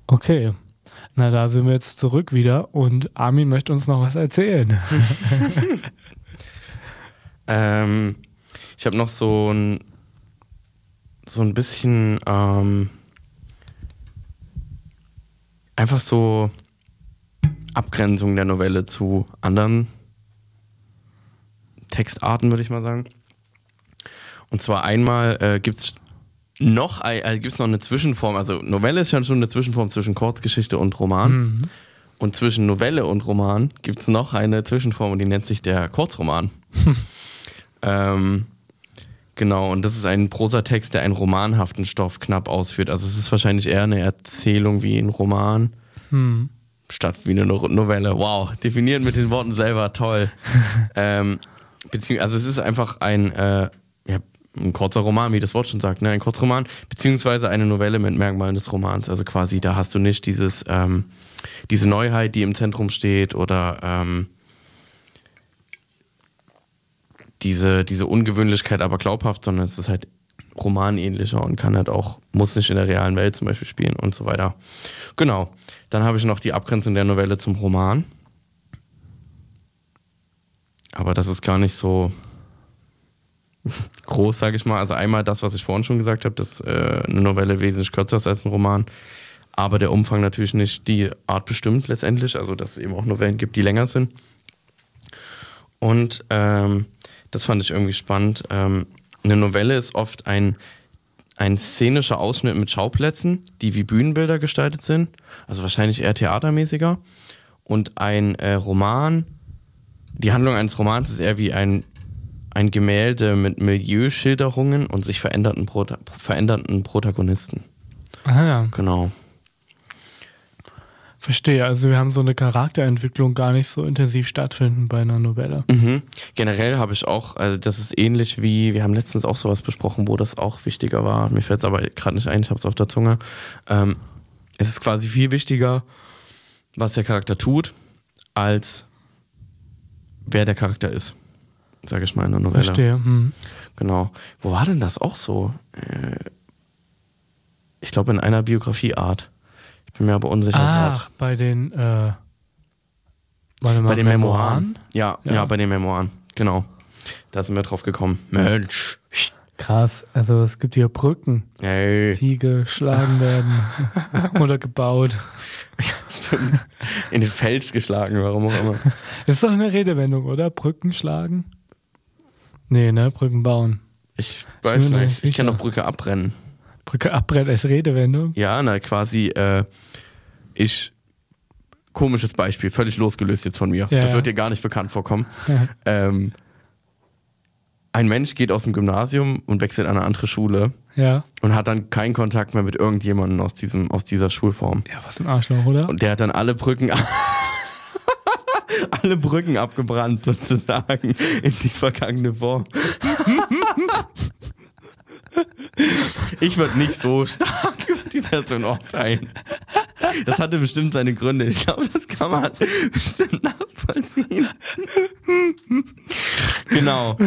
Okay, na da sind wir jetzt zurück wieder und Armin möchte uns noch was erzählen. Ich habe noch so ein bisschen einfach so Abgrenzung der Novelle zu anderen Textarten, würde ich mal sagen. Und zwar einmal gibt es noch eine Zwischenform, also Novelle ist ja schon eine Zwischenform zwischen Kurzgeschichte und Roman. Mhm. Und zwischen Novelle und Roman gibt es noch eine Zwischenform und die nennt sich der Kurzroman. Genau, und das ist ein Prosatext, der einen romanhaften Stoff knapp ausführt. Also es ist wahrscheinlich eher eine Erzählung wie ein Roman, statt wie eine Novelle. Wow, definiert mit den Worten selber, toll. Also es ist einfach ein kurzer Roman, wie das Wort schon sagt, ne? Ein Kurzroman, beziehungsweise eine Novelle mit Merkmalen des Romans. Also quasi, da hast du nicht diese Neuheit, die im Zentrum steht oder diese Ungewöhnlichkeit, aber glaubhaft, sondern es ist halt romanähnlicher und kann halt auch, muss nicht in der realen Welt zum Beispiel spielen und so weiter. Genau. Dann habe ich noch die Abgrenzung der Novelle zum Roman. Aber das ist gar nicht so groß, sage ich mal. Also einmal das, was ich vorhin schon gesagt habe, dass eine Novelle wesentlich kürzer ist als ein Roman, aber der Umfang natürlich nicht die Art bestimmt letztendlich, also dass es eben auch Novellen gibt, die länger sind. Und das fand ich irgendwie spannend. Eine Novelle ist oft ein szenischer Ausschnitt mit Schauplätzen, die wie Bühnenbilder gestaltet sind, also wahrscheinlich eher theatermäßiger. Und ein Roman, die Handlung eines Romans ist eher wie ein Gemälde mit Milieuschilderungen und sich verändernden Protagonisten. Ah ja. Genau. Verstehe, also wir haben so eine Charakterentwicklung gar nicht so intensiv stattfinden bei einer Novelle. Mhm. Generell habe ich auch, also das ist ähnlich wie, wir haben letztens auch sowas besprochen, wo das auch wichtiger war. Mir fällt es aber gerade nicht ein, ich habe es auf der Zunge. Es ist quasi viel wichtiger, was der Charakter tut, als wer der Charakter ist, sage ich mal in der Novelle. Verstehe. Genau. Wo war denn das auch so? Ich glaube in einer Biografieart. Ich bin mir aber unsicher gerade. Ach, bei den bei den Memoiren? Ja, bei den Memoiren. Genau. Da sind wir drauf gekommen. Mensch. Krass, also es gibt hier Brücken, Hey. die geschlagen werden oder gebaut. Stimmt. In den Fels geschlagen, warum auch immer. Das ist doch eine Redewendung, oder? Brücken schlagen? Nee, ne? Brücken bauen. Ich weiß bin mir nicht. nicht Ich kenne sicher. noch Brücke abbrennen. Brücke abbrennen als Redewendung? Ja, quasi, komisches Beispiel, völlig losgelöst jetzt von mir. Ja, das ja. wird dir gar nicht bekannt vorkommen. Ein Mensch geht aus dem Gymnasium und wechselt an eine andere Schule Ja. und hat dann keinen Kontakt mehr mit irgendjemandem aus dieser Schulform. Ja, was ein Arschloch, oder? Und der hat dann alle Brücken abgebrannt, sozusagen, in die vergangene Form. Ich würde nicht so stark über die Person urteilen. Das hatte bestimmt seine Gründe. Ich glaube, das kann man bestimmt nachvollziehen. Genau.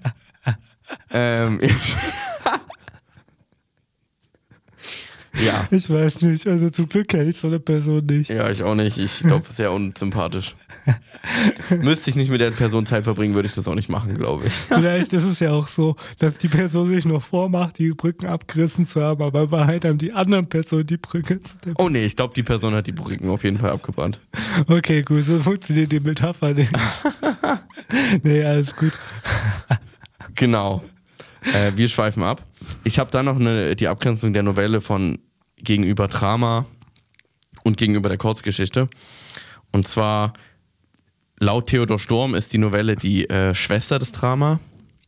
Ja. Ich weiß nicht, also zum Glück kenne ich so eine Person nicht. Ja, ich auch nicht. Ich glaube, sehr unsympathisch. Müsste ich nicht mit der Person Zeit verbringen, würde ich das auch nicht machen, glaube ich. Vielleicht ist es ja auch so, dass die Person sich noch vormacht, die Brücken abgerissen zu haben, aber in Wahrheit haben die anderen Personen die Brücke zu der. Oh nee, ich glaube, die Person hat die Brücken auf jeden Fall abgebrannt. Okay, gut, so funktioniert die Metapher nicht. Nee, alles gut. Genau. Wir schweifen ab. Ich habe dann noch die Abgrenzung der Novelle von gegenüber Drama und gegenüber der Kurzgeschichte. Und zwar, laut Theodor Storm ist die Novelle die Schwester des Drama.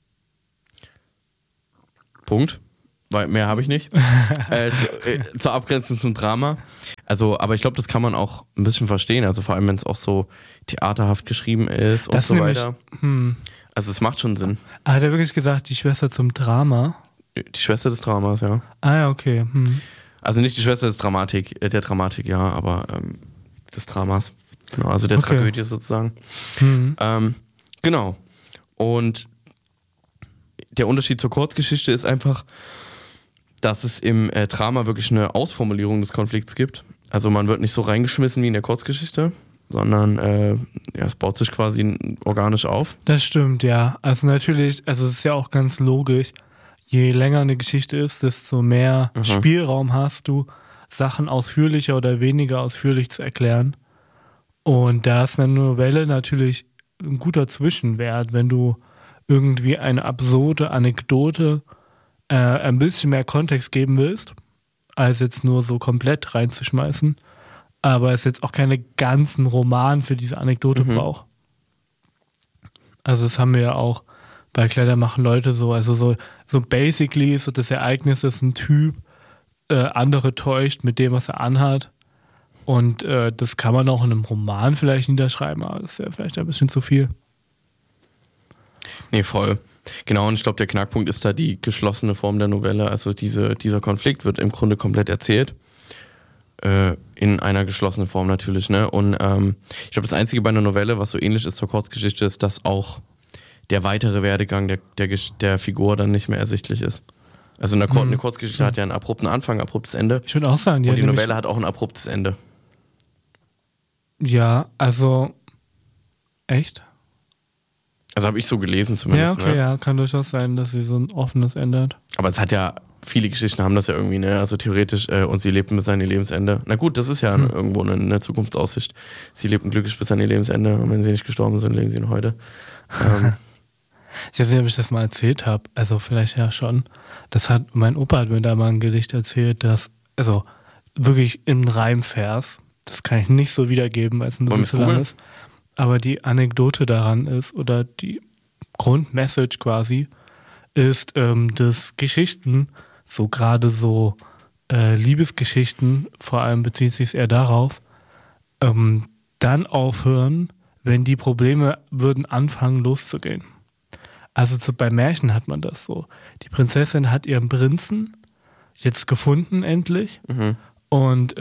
Punkt. Weil mehr habe ich nicht. Zur Abgrenzung zum Drama. Also, aber ich glaube, das kann man auch ein bisschen verstehen. Also vor allem, wenn es auch so theaterhaft geschrieben ist und Das so nämlich, weiter. Also es macht schon Sinn. Hat er wirklich gesagt, die Schwester zum Drama? Die Schwester des Dramas, ja. Ah ja, okay. Also nicht die Schwester der Dramatik, ja, aber des Dramas. Genau, also der Okay. Tragödie sozusagen. Genau. Und der Unterschied zur Kurzgeschichte ist einfach, dass es im Drama wirklich eine Ausformulierung des Konflikts gibt. Also man wird nicht so reingeschmissen wie in der Kurzgeschichte, sondern es baut sich quasi organisch auf. Das stimmt, ja. Also natürlich, also es ist ja auch ganz logisch, je länger eine Geschichte ist, desto mehr Spielraum hast du, Sachen ausführlicher oder weniger ausführlich zu erklären. Und da ist eine Novelle natürlich ein guter Zwischenwert, wenn du irgendwie eine absurde Anekdote ein bisschen mehr Kontext geben willst, als jetzt nur so komplett reinzuschmeißen, aber es jetzt auch keine ganzen Roman für diese Anekdote braucht. Also das haben wir ja auch bei Kleider machen Leute so, also so basically so das Ereignis ist ein Typ, andere täuscht mit dem, was er anhat, und das kann man auch in einem Roman vielleicht niederschreiben, aber das ist ja vielleicht ein bisschen zu viel. Nee, voll. Genau, und ich glaube, der Knackpunkt ist da die geschlossene Form der Novelle. Also dieser Konflikt wird im Grunde komplett erzählt. In einer geschlossenen Form natürlich, ne? Und ich glaube, das Einzige bei einer Novelle, was so ähnlich ist zur Kurzgeschichte, ist, dass auch der weitere Werdegang der Figur dann nicht mehr ersichtlich ist. Also eine Kurzgeschichte hat ja einen abrupten Anfang, abruptes Ende. Ich würde auch sagen, und die Novelle hat auch ein abruptes Ende. Ja, also echt? Also habe ich so gelesen zumindest. Ja, okay, ne? ja, kann durchaus sein, dass sie so ein offenes Ende hat. Aber es hat ja, viele Geschichten haben das ja irgendwie, ne? Also theoretisch, und sie lebten bis an ihr Lebensende. Na gut, das ist ja irgendwo eine Zukunftsaussicht. Sie lebten glücklich bis an ihr Lebensende und wenn sie nicht gestorben sind, leben sie noch heute. Ich weiß nicht, ob ich das mal erzählt habe. Also vielleicht ja schon. Mein Opa hat mir da mal ein Gedicht erzählt, das, also wirklich im Reimvers, das kann ich nicht so wiedergeben, weil es ein bisschen zu lang ist. Aber die Anekdote daran ist, oder die Grundmessage quasi, ist, dass Geschichten, so gerade so Liebesgeschichten, vor allem bezieht sich es eher darauf, dann aufhören, wenn die Probleme würden anfangen loszugehen. Also bei Märchen hat man das so. Die Prinzessin hat ihren Prinzen jetzt gefunden endlich und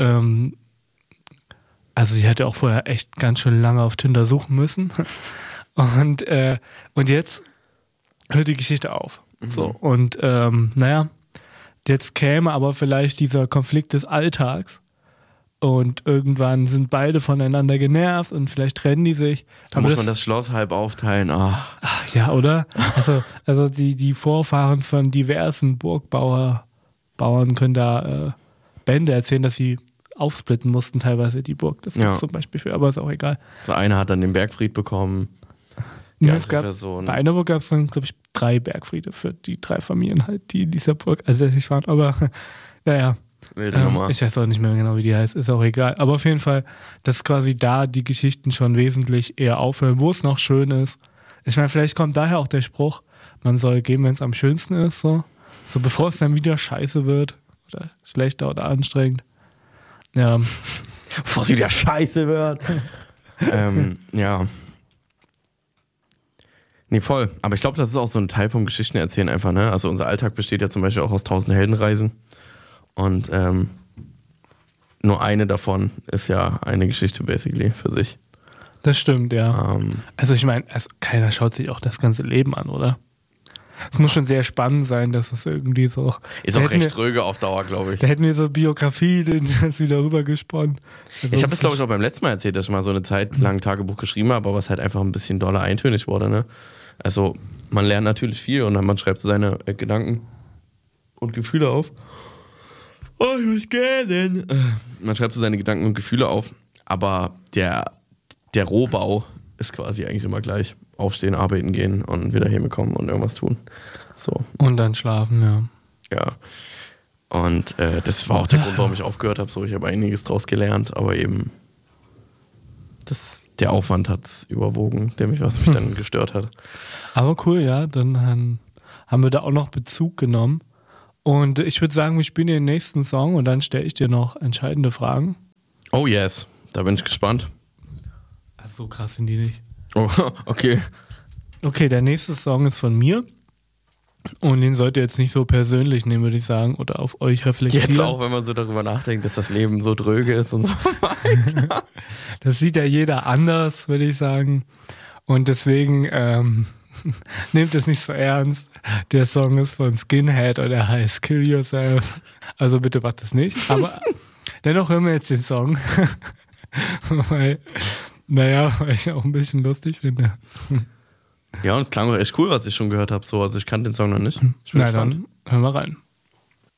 also sie hätte auch vorher echt ganz schön lange auf Tinder suchen müssen. Und jetzt hört die Geschichte auf. So, und jetzt käme aber vielleicht dieser Konflikt des Alltags und irgendwann sind beide voneinander genervt und vielleicht trennen die sich. Da muss man das Schloss halb aufteilen. Ach ja, oder? Also die Vorfahren von diversen Burgbauern können da Bände erzählen, dass sie aufsplitten mussten, teilweise die Burg. Das gibt es zum Beispiel für, aber ist auch egal. So einer hat dann den Bergfried bekommen. Bei einer Burg gab es dann, glaube ich, 3 Bergfriede für die 3 Familien halt, die in dieser Burg ansässig waren. Aber naja, ich weiß auch nicht mehr genau, wie die heißt, ist auch egal. Aber auf jeden Fall, dass quasi da die Geschichten schon wesentlich eher aufhören, wo es noch schön ist. Ich meine, vielleicht kommt daher auch der Spruch, man soll gehen, wenn es am schönsten ist, so bevor es dann wieder scheiße wird oder schlechter oder anstrengend. Ja. Bevor es wieder scheiße wird. Ja. Nee, voll. Aber ich glaube, das ist auch so ein Teil vom Geschichtenerzählen einfach, ne? Also unser Alltag besteht ja zum Beispiel auch aus 1000 Heldenreisen. Und nur eine davon ist ja eine Geschichte basically für sich. Das stimmt, ja. Also ich meine, keiner schaut sich auch das ganze Leben an, oder? Es muss schon sehr spannend sein, dass es irgendwie so... Ist auch recht dröge auf Dauer, glaube ich. Da hätten wir so Biografie, das wieder rübergesponnen. Also ich habe es, glaube ich, auch beim letzten Mal erzählt, dass ich mal so eine Zeit lang ein Tagebuch geschrieben habe, aber was halt einfach ein bisschen doller eintönig wurde, ne? Also man lernt natürlich viel und dann man schreibt so seine Gedanken und Gefühle auf. Oh, ich muss gehen. Man schreibt so seine Gedanken und Gefühle auf, aber der Rohbau ist quasi eigentlich immer gleich. Aufstehen, arbeiten gehen und wieder hinkommen und irgendwas tun. So. Und dann schlafen, ja. Ja. Und das war auch der Grund, warum ich aufgehört habe. So, ich habe einiges draus gelernt, aber eben der Aufwand hat es überwogen, was mich dann gestört hat. Aber cool, ja. Dann haben wir da auch noch Bezug genommen. Und ich würde sagen, wir spielen den nächsten Song und dann stelle ich dir noch entscheidende Fragen. Oh yes, da bin ich gespannt. Also so krass sind die nicht. Oh, okay. Okay, der nächste Song ist von mir. Und den sollt ihr jetzt nicht so persönlich nehmen, würde ich sagen, oder auf euch reflektieren. Jetzt auch, wenn man so darüber nachdenkt, dass das Leben so dröge ist und so weiter. Das sieht ja jeder anders, würde ich sagen. Und deswegen nehmt es nicht so ernst. Der Song ist von Skinhead und er heißt Kill Yourself. Also bitte macht das nicht. Aber Dennoch hören wir jetzt den Song. weil ich auch ein bisschen lustig finde. Ja, und es klang auch echt cool, was ich schon gehört habe. So. Also ich kannte den Song noch nicht. Ich bin Na dann, hören wir rein.